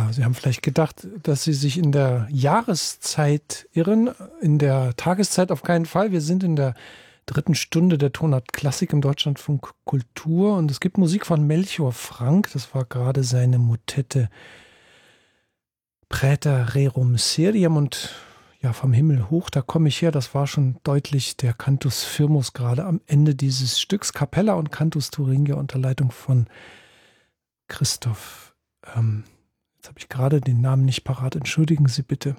Ja, Sie haben vielleicht gedacht, dass Sie sich in der Jahreszeit irren. In der Tageszeit auf keinen Fall. Wir sind in der dritten Stunde der Tonart Klassik im Deutschlandfunk Kultur und es gibt Musik von Melchior Frank. Das war gerade seine Motette Praeter Rerum Seriam und ja, vom Himmel hoch, da komme ich her. Das war schon deutlich der Cantus Firmus gerade am Ende dieses Stücks. Capella und Cantus Thuringia unter Leitung von Christoph. Jetzt habe ich gerade den Namen nicht parat. Entschuldigen Sie bitte.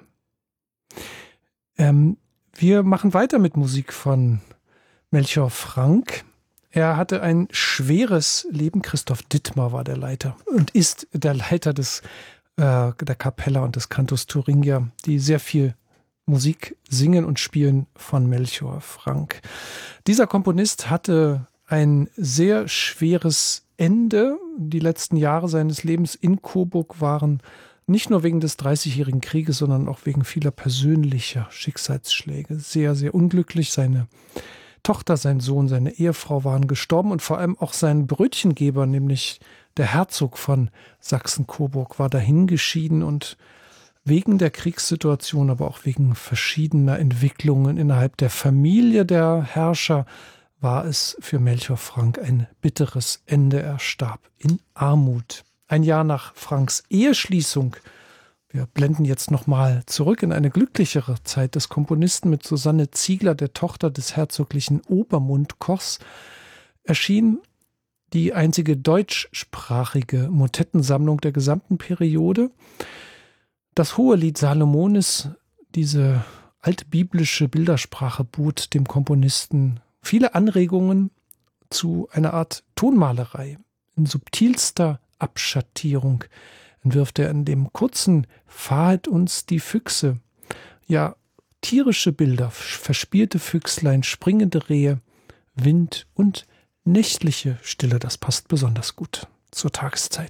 Wir machen weiter mit Musik von Melchior Frank. Er hatte ein schweres Leben. Christoph Dittmar war der Leiter und ist der Leiter der Capella und des Cantus Thuringia, die sehr viel Musik singen und spielen von Melchior Frank. Dieser Komponist hatte ein sehr schweres Ende. Die letzten Jahre seines Lebens in Coburg waren nicht nur wegen des Dreißigjährigen Krieges, sondern auch wegen vieler persönlicher Schicksalsschläge sehr, sehr unglücklich. Seine Tochter, sein Sohn, seine Ehefrau waren gestorben und vor allem auch sein Brötchengeber, nämlich der Herzog von Sachsen-Coburg, war dahingeschieden und wegen der Kriegssituation, aber auch wegen verschiedener Entwicklungen innerhalb der Familie der Herrscher war es für Melchior Frank ein bitteres Ende. Er starb in Armut. Ein Jahr nach Franks Eheschließung, wir blenden jetzt nochmal zurück in eine glücklichere Zeit des Komponisten mit Susanne Ziegler, der Tochter des herzoglichen Obermundkochs, erschien die einzige deutschsprachige Motettensammlung der gesamten Periode. Das Hohelied Salomonis, diese altbiblische Bildersprache, bot dem Komponisten viele Anregungen zu einer Art Tonmalerei. In subtilster Abschattierung entwirft er in dem kurzen Fahet uns die Füchse, ja tierische Bilder, verspielte Füchslein, springende Rehe, Wind und nächtliche Stille. Das passt besonders gut zur Tageszeit.